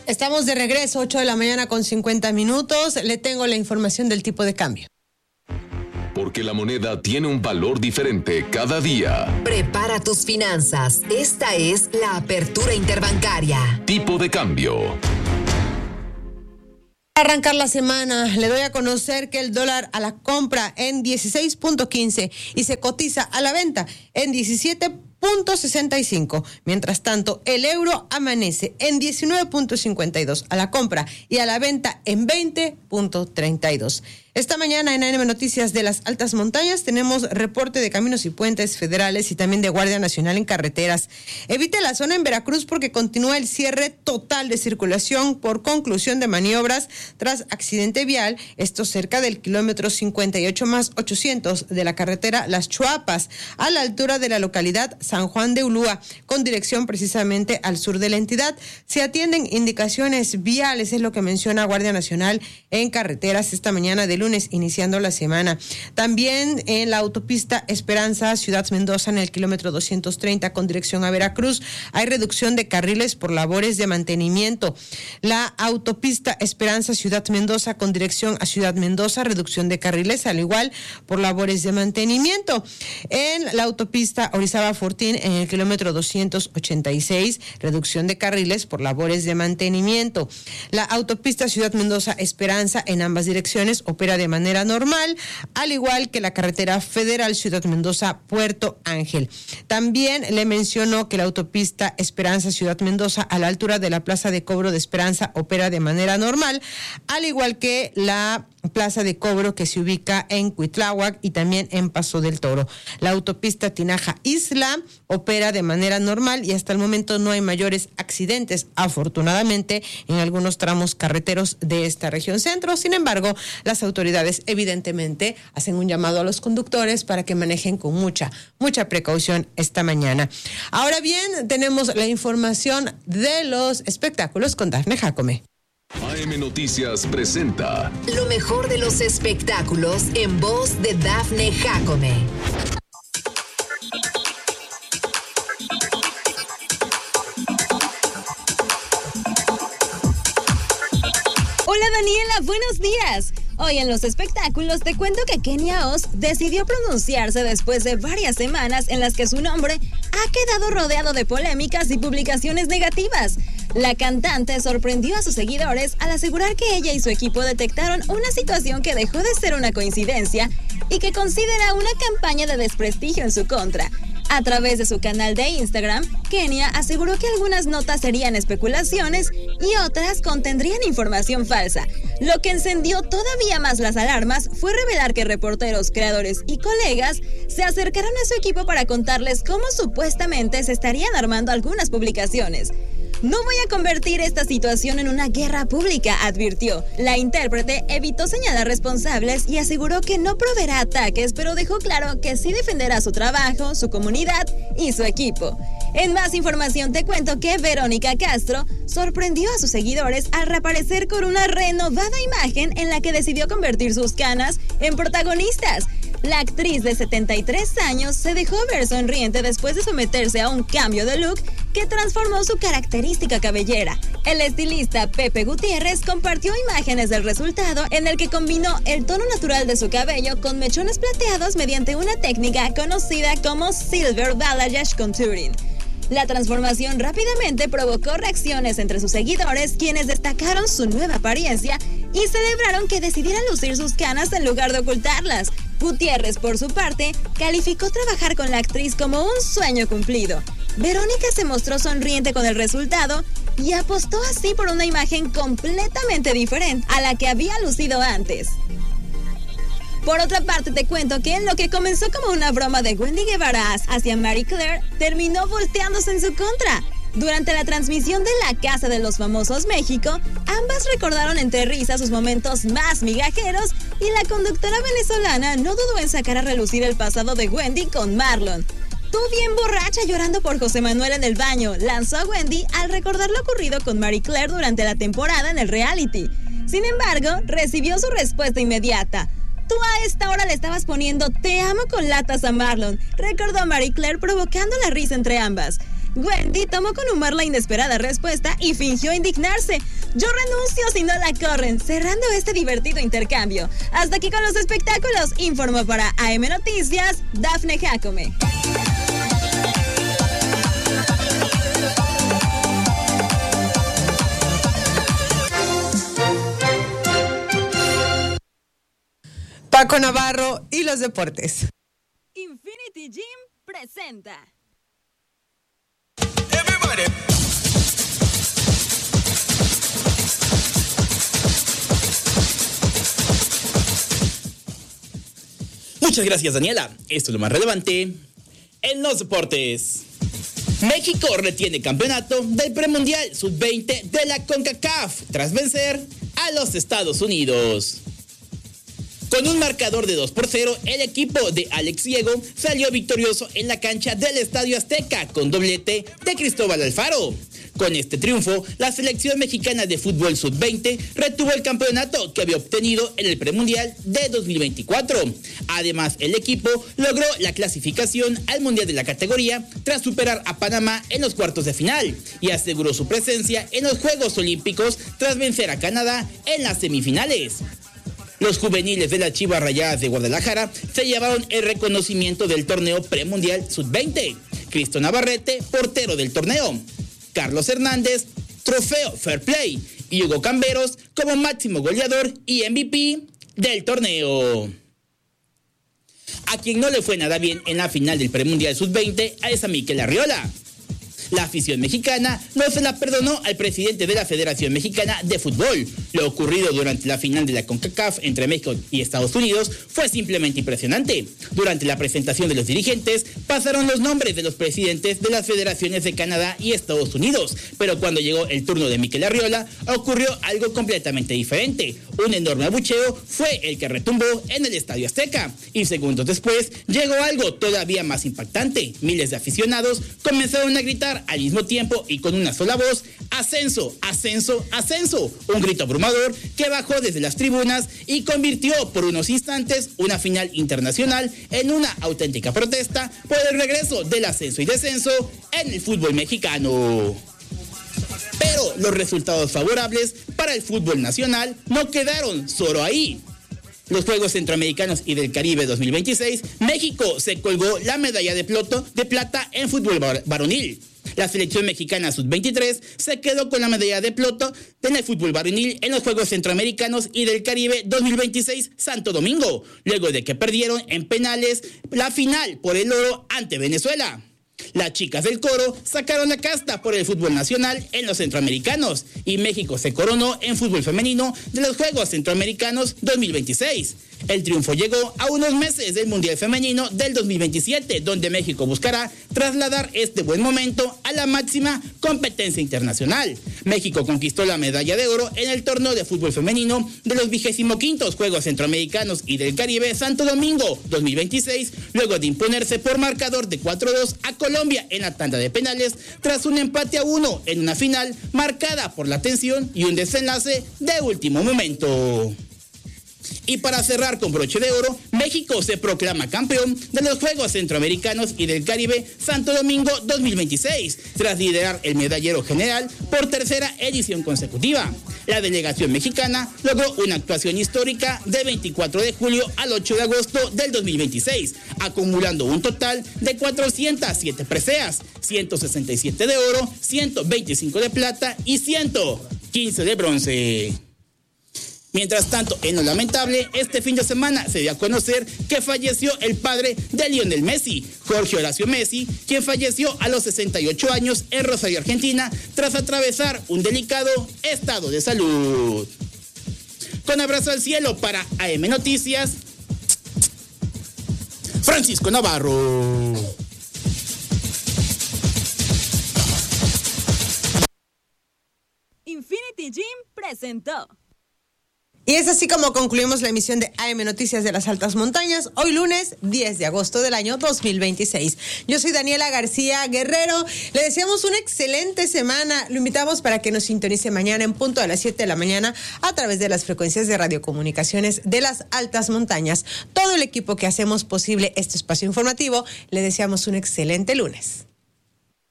Estamos de regreso, 8 de la mañana con 50 minutos. Le tengo la información del tipo de cambio. Porque la moneda tiene un valor diferente cada día. Prepara tus finanzas. Esta es la apertura interbancaria. Tipo de cambio. Para arrancar la semana, le doy a conocer que el dólar a la compra en 16.15 y se cotiza a la venta en 17.65. Mientras tanto, el euro amanece en 19.52 a la compra y a la venta en 20.32. Esta mañana en AM Noticias de las Altas Montañas tenemos reporte de Caminos y Puentes Federales y también de Guardia Nacional en carreteras. Evite la zona en Veracruz porque continúa el cierre total de circulación por conclusión de maniobras tras accidente vial, esto cerca del kilómetro 58+800 de la carretera Las Chuapas, a la altura de la localidad San Juan de Ulúa, con dirección precisamente al sur de la entidad. Se atienden indicaciones viales, es lo que menciona Guardia Nacional en carreteras esta mañana de lunes, iniciando la semana. También en la autopista Esperanza, Ciudad Mendoza, en el kilómetro 230 con dirección a Veracruz, hay reducción de carriles por labores de mantenimiento. La autopista Esperanza, Ciudad Mendoza, con dirección a Ciudad Mendoza, reducción de carriles, al igual por labores de mantenimiento. En la autopista Orizaba-Fortín, en el kilómetro 286, reducción de carriles por labores de mantenimiento. La autopista Ciudad Mendoza-Esperanza, en ambas direcciones, opera de manera normal, al igual que la carretera federal Ciudad Mendoza-Puerto Ángel. También le menciono que la autopista Esperanza Ciudad Mendoza, a la altura de la plaza de cobro de Esperanza, opera de manera normal, al igual que la plaza de cobro que se ubica en Cuitláhuac y también en Paso del Toro. La autopista Tinaja-Isla opera de manera normal y hasta el momento no hay mayores accidentes, afortunadamente, en algunos tramos carreteros de esta región centro. Sin embargo, las autoridades evidentemente hacen un llamado a los conductores para que manejen con mucha precaución esta mañana. Ahora bien, tenemos la información de los espectáculos con Dafne Jacome. AM Noticias presenta lo mejor de los espectáculos en voz de Dafne Jacome. Hola Daniela, buenos días. Hoy en los espectáculos te cuento que Kenia Oz decidió pronunciarse después de varias semanas en las que su nombre ha quedado rodeado de polémicas y publicaciones negativas. La cantante sorprendió a sus seguidores al asegurar que ella y su equipo detectaron una situación que dejó de ser una coincidencia y que considera una campaña de desprestigio en su contra. A través de su canal de Instagram, Kenia aseguró que algunas notas serían especulaciones y otras contendrían información falsa. Lo que encendió todavía más las alarmas fue revelar que reporteros, creadores y colegas se acercaron a su equipo para contarles cómo supuestamente se estarían armando algunas publicaciones. No voy a convertir esta situación en una guerra pública, advirtió. La intérprete evitó señalar responsables y aseguró que no proveerá ataques, pero dejó claro que sí defenderá su trabajo, su comunidad y su equipo. En más información te cuento que Verónica Castro sorprendió a sus seguidores al reaparecer con una renovada imagen en la que decidió convertir sus canas en protagonistas. La actriz de 73 años se dejó ver sonriente después de someterse a un cambio de look que transformó su característica cabellera. El estilista Pepe Gutiérrez compartió imágenes del resultado en el que combinó el tono natural de su cabello con mechones plateados mediante una técnica conocida como Silver Balayage Contouring. La transformación rápidamente provocó reacciones entre sus seguidores, quienes destacaron su nueva apariencia y celebraron que decidieran lucir sus canas en lugar de ocultarlas. Gutiérrez, por su parte, calificó trabajar con la actriz como un sueño cumplido. Verónica se mostró sonriente con el resultado y apostó así por una imagen completamente diferente a la que había lucido antes. Por otra parte, te cuento que en lo que comenzó como una broma de Wendy Guevara hacia Marie Claire, terminó volteándose en su contra. Durante la transmisión de La Casa de los Famosos México, ambas recordaron entre risas sus momentos más migajeros y la conductora venezolana no dudó en sacar a relucir el pasado de Wendy con Marlon. Tú bien borracha llorando por José Manuel en el baño, lanzó a Wendy al recordar lo ocurrido con Marie Claire durante la temporada en el reality. Sin embargo, recibió su respuesta inmediata. Tú a esta hora le estabas poniendo "te amo" con latas a Marlon, recordó Marie Claire provocando la risa entre ambas. Wendy tomó con humor la inesperada respuesta y fingió indignarse. Yo renuncio si no la corren, cerrando este divertido intercambio. Hasta aquí con los espectáculos, informó para AM Noticias, Dafne Jacome. Paco Navarro y los deportes. Infinity Gym presenta. Everybody. Muchas gracias, Daniela. Esto es lo más relevante en los deportes. México retiene campeonato del premundial sub-20 de la CONCACAF tras vencer a los Estados Unidos. Con un marcador de 2-0, el equipo de Alex Diego salió victorioso en la cancha del Estadio Azteca con doblete de Cristóbal Alfaro. Con este triunfo, la selección mexicana de fútbol sub-20 retuvo el campeonato que había obtenido en el premundial de 2024. Además, el equipo logró la clasificación al mundial de la categoría tras superar a Panamá en los cuartos de final y aseguró su presencia en los Juegos Olímpicos tras vencer a Canadá en las semifinales. Los juveniles de las Chivas Rayadas de Guadalajara se llevaron el reconocimiento del torneo premundial sub-20. Cristo Navarrete, portero del torneo. Carlos Hernández, trofeo Fair Play. Y Hugo Camberos como máximo goleador y MVP del torneo. A quien no le fue nada bien en la final del premundial sub-20 es a Mikel Arriola. La afición mexicana no se la perdonó al presidente de la Federación Mexicana de Fútbol. Lo ocurrido durante la final de la CONCACAF entre México y Estados Unidos fue simplemente impresionante. Durante la presentación de los dirigentes pasaron los nombres de los presidentes de las federaciones de Canadá y Estados Unidos, pero cuando llegó el turno de Mikel Arriola ocurrió algo completamente diferente. Un enorme abucheo fue el que retumbó en el Estadio Azteca y segundos después llegó algo todavía más impactante. Miles de aficionados comenzaron a gritar al mismo tiempo y con una sola voz: ¡ascenso, ascenso, ascenso! Un grito abrumador que bajó desde las tribunas y convirtió por unos instantes una final internacional en una auténtica protesta por el regreso del ascenso y descenso en el fútbol mexicano. Pero los resultados favorables para el fútbol nacional no quedaron solo ahí. Los Juegos Centroamericanos y del Caribe 2026, México se colgó la medalla de plata en fútbol varonil. La selección mexicana sub-23 se quedó con la medalla de plata en el fútbol varonil en los Juegos Centroamericanos y del Caribe 2026 Santo Domingo, luego de que perdieron en penales la final por el oro ante Venezuela. Las chicas del Coro sacaron la casta por el fútbol nacional en los centroamericanos y México se coronó en fútbol femenino de los Juegos Centroamericanos 2026. El triunfo llegó a unos meses del Mundial Femenino del 2027, donde México buscará trasladar este buen momento a la máxima competencia internacional. México conquistó la medalla de oro en el torneo de fútbol femenino de los 25º Juegos Centroamericanos y del Caribe Santo Domingo 2026, luego de imponerse por marcador de 4-2 a Colombia en la tanda de penales, tras un empate a 1 en una final marcada por la tensión y un desenlace de último momento. Y para cerrar con broche de oro, México se proclama campeón de los Juegos Centroamericanos y del Caribe Santo Domingo 2026, tras liderar el medallero general por tercera edición consecutiva. La delegación mexicana logró una actuación histórica de 24 de julio al 8 de agosto del 2026, acumulando un total de 407 preseas, 167 de oro, 125 de plata y 115 de bronce. Mientras tanto, en lo lamentable, este fin de semana se dio a conocer que falleció el padre de Lionel Messi, Jorge Horacio Messi, quien falleció a los 68 años en Rosario, Argentina, tras atravesar un delicado estado de salud. Con abrazo al cielo para AM Noticias, Francisco Navarro. Infinity Gym presentó. Y es así como concluimos la emisión de AM Noticias de las Altas Montañas, hoy lunes 10 de agosto del año 2026. Yo soy Daniela García Guerrero, le deseamos una excelente semana, lo invitamos para que nos sintonice mañana en punto a las 7 de la mañana a través de las frecuencias de radiocomunicaciones de las Altas Montañas. Todo el equipo que hacemos posible este espacio informativo, le deseamos un excelente lunes.